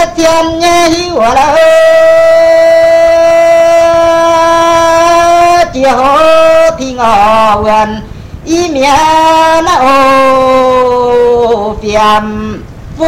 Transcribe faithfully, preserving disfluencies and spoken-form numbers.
thiên nhé hiu là chiều thì ngò gần ý mẹ nó ô phiền